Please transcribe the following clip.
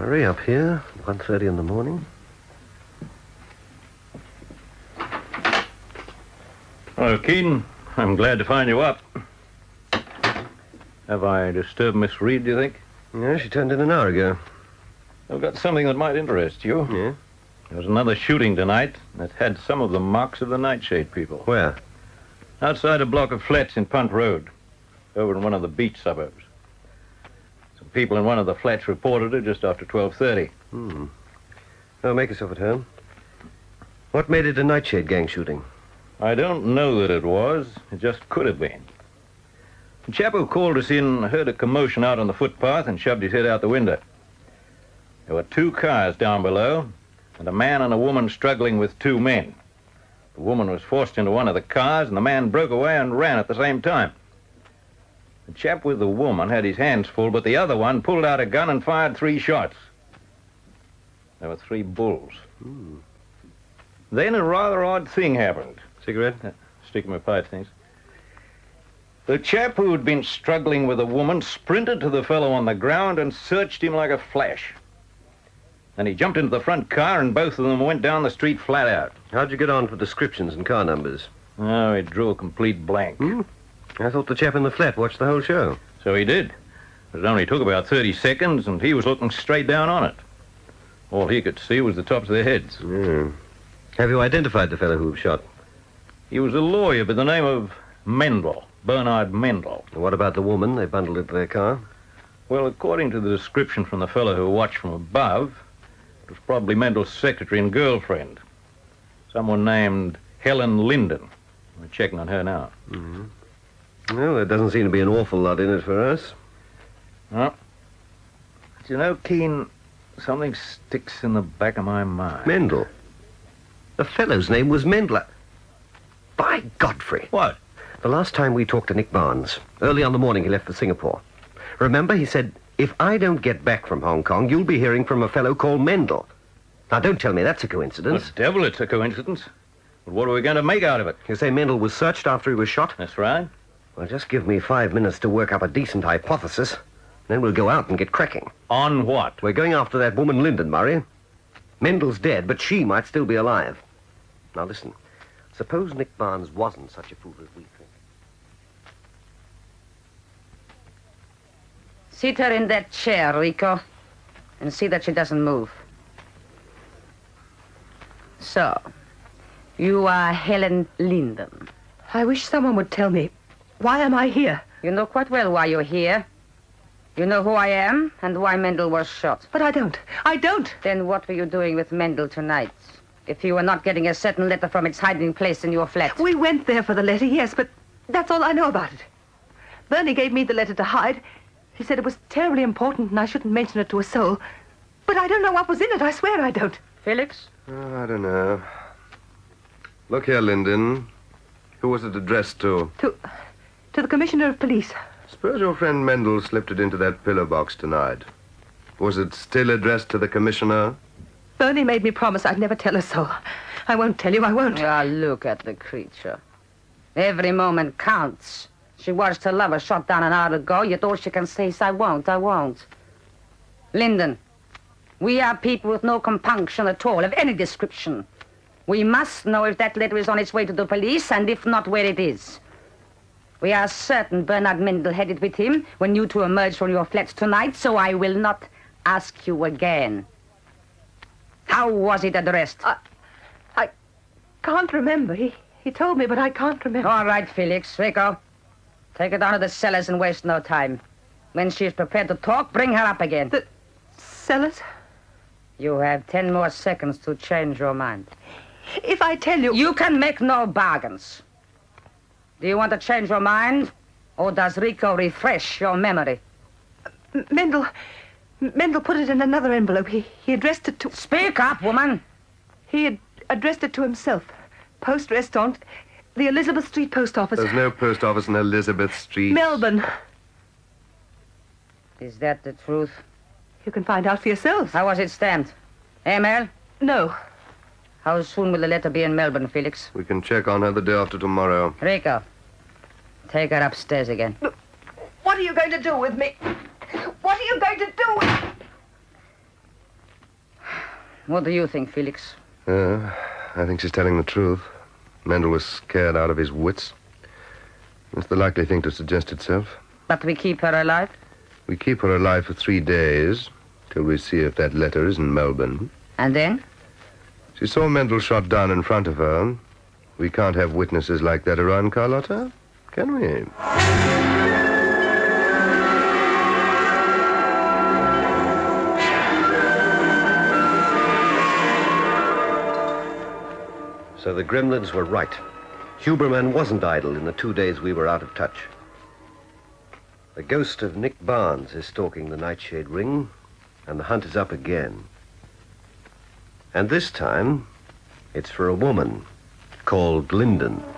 Hurry up here. 1:30 in the morning. Well, Keaton, I'm glad to find you up. Have I disturbed Miss Reed, do you think? Yeah, she turned in an hour ago. I've got something that might interest you. Yeah? There was another shooting tonight that had some of the marks of the Nightshade people. Where? Outside a block of flats in Punt Road, over in one of the beach suburbs. Some people in one of the flats reported it just after 12:30. Oh, make yourself at home. What made it a Nightshade gang shooting? I don't know that it was. It just could have been. The chap who called us in heard a commotion out on the footpath and shoved his head out the window. There were 2 cars down below, and a man and a woman struggling with 2 men. The woman was forced into one of the cars, and the man broke away and ran at the same time. The chap with the woman had his hands full, but the other one pulled out a gun and fired 3 shots. There were 3 bulls. Then a rather odd thing happened. Cigarette? Stick in my pipe, thanks. The chap who had been struggling with the woman sprinted to the fellow on the ground and searched him like a flash. Then he jumped into the front car and both of them went down the street flat out. How'd you get on for descriptions and car numbers? Oh, he drew a complete blank. I thought the chap in the flat watched the whole show. So he did. But it only took about 30 seconds and he was looking straight down on it. All he could see was the tops of their heads. Yeah. Have you identified the fellow who was shot? He was a lawyer by the name of Mendel, Bernard Mendel. What about the woman they bundled into their car? Well, according to the description from the fellow who watched from above, it was probably Mendel's secretary and girlfriend. Someone named Helen Linden. We're checking on her now. Well, there doesn't seem to be an awful lot in it for us. Well, do you know, Keene, something sticks in the back of my mind. Mendel. The fellow's name was Mendel. By Godfrey. What? The last time we talked to Nick Barnes, early on the morning he left for Singapore. Remember, he said, if I don't get back from Hong Kong, you'll be hearing from a fellow called Mendel. Now, don't tell me that's a coincidence. The devil, it's a coincidence. But what are we going to make out of it? You say Mendel was searched after he was shot? That's right. Well, just give me 5 minutes to work up a decent hypothesis. Then we'll go out and get cracking. On what? We're going after that woman Linden, Murray. Mendel's dead, but she might still be alive. Now, listen. Suppose Nick Barnes wasn't such a fool as we think. Sit her in that chair, Rico, and see that she doesn't move. So, you are Helen Linden. I wish someone would tell me. Why am I here? You know quite well why you're here. You know who I am and why Mendel was shot. But I don't. I don't. Then what were you doing with Mendel tonight? If you were not getting a certain letter from its hiding place in your flat. We went there for the letter, yes, but that's all I know about it. Bernie gave me the letter to hide. He said it was terribly important and I shouldn't mention it to a soul. But I don't know what was in it. I swear I don't. Felix? I don't know. Look here, Linden. Who was it addressed to? To the Commissioner of Police. Suppose your friend Mendel slipped it into that pillow box tonight. Was it still addressed to the Commissioner? Bernie made me promise I'd never tell a soul. I won't tell you, I won't. Ah, look at the creature. Every moment counts. She watched her lover shot down an hour ago, yet all she can say is, I won't, I won't. Linden, we are people with no compunction at all, of any description. We must know if that letter is on its way to the police, and if not, where it is. We are certain Bernard Mendel had it with him when you two emerged from your flats tonight, so I will not ask you again. How was it addressed? I can't remember. He told me, but I can't remember. All right, Felix. Rico, take her down to the cellars and waste no time. When she is prepared to talk, bring her up again. The cellars? You have 10 more seconds to change your mind. If I tell you... You can make no bargains. Do you want to change your mind, or does Rico refresh your memory? Mendel put it in another envelope. He addressed it to... Speak up, woman. He had addressed it to himself. Post Restaurant, the Elizabeth Street Post Office. There's no post office in Elizabeth Street. Melbourne. Is that the truth? You can find out for yourself. How was it stamped? Mel? No. How soon will the letter be in Melbourne, Felix? We can check on her the day after tomorrow. Rico, take her upstairs again. What are you going to do with me? What are you going to do with... What do you think, Felix? I think she's telling the truth. Mendel was scared out of his wits. It's the likely thing to suggest itself. But we keep her alive? We keep her alive for 3 days, till we see if that letter is in Melbourne. And then? She saw Mendel shot down in front of her. We can't have witnesses like that around, Carlotta, can we? So the gremlins were right. Huberman wasn't idle in the 2 days we were out of touch. The ghost of Nick Barnes is stalking the Nightshade Ring, and the hunt is up again. And this time, it's for a woman called Linden.